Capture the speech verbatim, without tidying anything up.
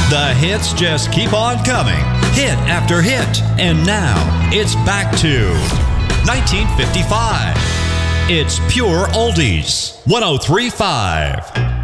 The hits just keep on coming, hit after hit. And now, it's back to nineteen fifty-five. It's Pure Oldies, one oh three point five.